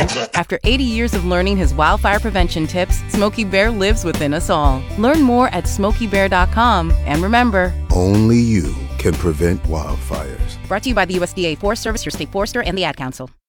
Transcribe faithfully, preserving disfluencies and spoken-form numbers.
After eighty years of learning his wildfire prevention tips, Smokey Bear lives within us all. Learn more at smokey bear dot com. And remember, only you can prevent wildfires. Brought to you by the U S D A Forest Service, your state forester, and the Ad Council.